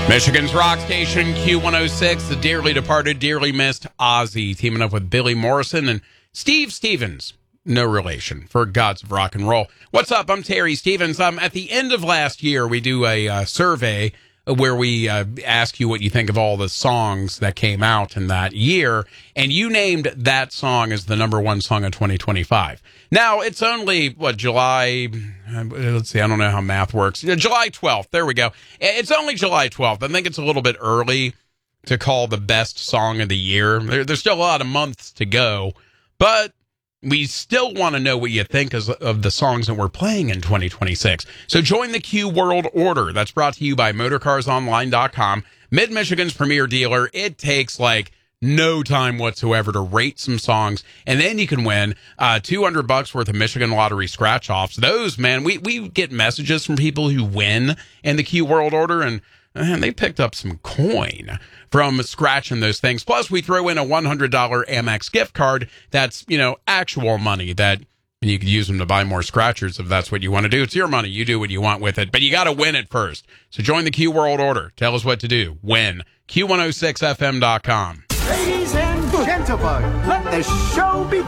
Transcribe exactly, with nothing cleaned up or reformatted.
Michigan's rock station, Q one oh six, the dearly departed, dearly missed Ozzy, teaming up with Billy Morrison and Steve Stevens. No relation, for gods of rock and roll. What's up? I'm Terry Stevens. Um, at the end of last year, we do a uh, survey where we uh, ask you what you think of all the songs that came out in that year, and you named that song as the number one song of twenty twenty-five. Now, it's only, what, July, let's see, I don't know how math works. July twelfth, there we go. It's only July twelfth. I think it's a little bit early to call the best song of the year. There, there's still a lot of months to go, but we still want to know what you think of, of the songs that we're playing in twenty twenty-six. So join the Q World Order. That's brought to you by motorcars online dot com, Mid-Michigan's premier dealer. It takes like no time whatsoever to rate some songs, and then you can win uh, two hundred bucks worth of Michigan Lottery scratch-offs. Those, man, we, we get messages from people who win in the Q World Order, and man, they picked up some coin from scratching those things. Plus, we throw in a one hundred dollars Amex gift card that's, you know, actual money that you could use them to buy more scratchers if that's what you want to do. It's your money. You do what you want with it, but you got to win it first. So join the Q World Order. Tell us what to do. Win. Q one oh six F M dot com. Ladies and gentlemen, let the show begin.